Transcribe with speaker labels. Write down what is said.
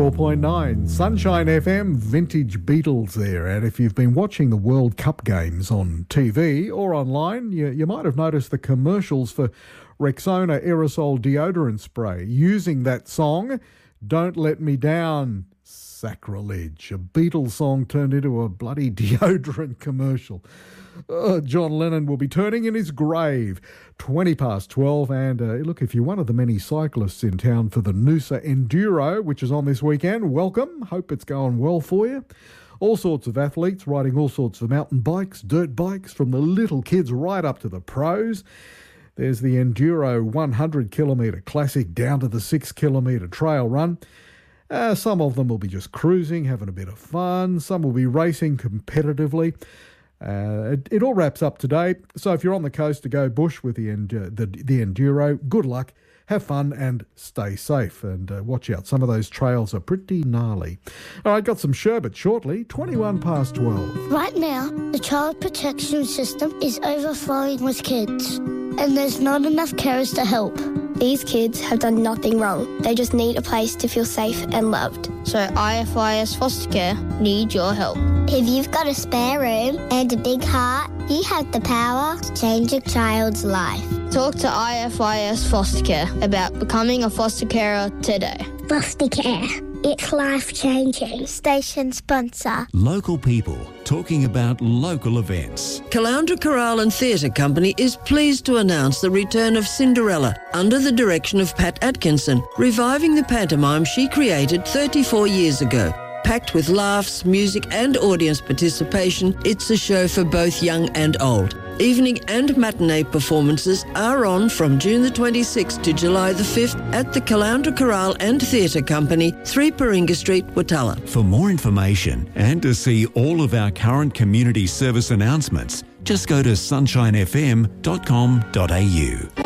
Speaker 1: 94.9 Sunshine FM, vintage Beatles there. And if you've been watching the World Cup games on TV or online, you might have noticed the commercials for Rexona aerosol deodorant spray using that song, Don't Let Me Down. Sacrilege. A Beatles song turned into a bloody deodorant commercial. John Lennon will be turning in his grave. 20 past 12. And look, if you're one of the many cyclists in town for the Noosa Enduro, which is on this weekend, welcome. Hope it's going well for you. All sorts of athletes riding all sorts of mountain bikes, dirt bikes, from the little kids right up to the pros. There's the Enduro 100-kilometre classic down to the 6-kilometre trail run. Some of them will be just cruising, having a bit of fun. Some will be racing competitively. It all wraps up today. So if you're on the coast to go bush with the Enduro, good luck, have fun and stay safe. And watch out, some of those trails are pretty gnarly. All right, got some sherbet shortly, 21 past 12.
Speaker 2: Right now, the child protection system is overflowing with kids, and there's not enough carers to help.
Speaker 3: These kids have done nothing wrong. They just need a place to feel safe and loved.
Speaker 4: So IFIS Foster Care need your help.
Speaker 2: If you've got a spare room and a big heart, you have the power to change a child's life.
Speaker 4: Talk to IFIS Foster Care about becoming a foster carer today.
Speaker 2: Foster care. It's life-changing. Station sponsor.
Speaker 5: Local people talking about local events.
Speaker 6: Caloundra Chorale and Theatre Company is pleased to announce the return of Cinderella under the direction of Pat Atkinson, reviving the pantomime she created 34 years ago. Packed with laughs, music and audience participation, it's a show for both young and old. Evening and matinee performances are on from June the 26th to July the 5th at the Caloundra Chorale and Theatre Company, 3 Paringa Street, Watala.
Speaker 5: For more information and to see all of our current community service announcements, just go to sunshinefm.com.au.